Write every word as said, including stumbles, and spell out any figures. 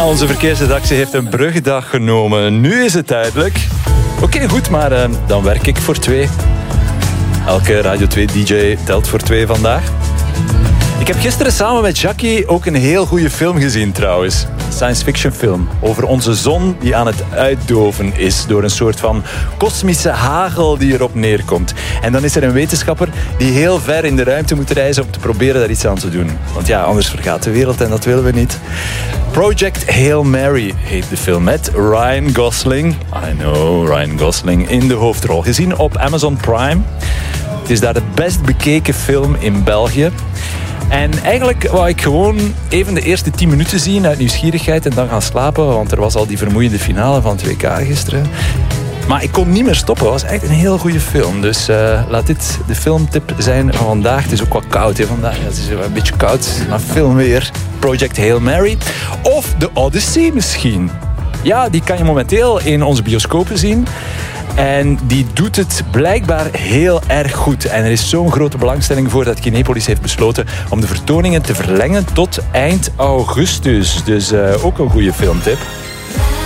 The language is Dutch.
onze verkeersredactie heeft een bruggendag genomen. Nu is het duidelijk. Oké, okay, goed, maar uh, dan werk ik voor twee. Elke Radio twee D J telt voor twee vandaag. Ik heb gisteren samen met Jackie ook een heel goede film gezien trouwens. Science fiction film over onze zon die aan het uitdoven is door een soort van kosmische hagel die erop neerkomt. En dan is er een wetenschapper die heel ver in de ruimte moet reizen om te proberen daar iets aan te doen. Want ja, anders vergaat de wereld en dat willen we niet. Project Hail Mary heet de film met Ryan Gosling. I know, Ryan Gosling in de hoofdrol. Gezien op Amazon Prime. Het is daar de best bekeken film in België. En eigenlijk wou ik gewoon even de eerste tien minuten zien uit nieuwsgierigheid en dan gaan slapen, want er was al die vermoeiende finale van het W K gisteren. Maar ik kon niet meer stoppen. Het was echt een heel goede film. Dus uh, laat dit de filmtip zijn van vandaag. Het is ook wat koud hè, vandaag. Ja, het is een beetje koud, maar film weer. Project Hail Mary. Of The Odyssey misschien. Ja, die kan je momenteel in onze bioscopen zien. En die doet het blijkbaar heel erg goed. En er is zo'n grote belangstelling voor dat Kinepolis heeft besloten om de vertoningen te verlengen tot eind augustus. Dus uh, ook een goede filmtip.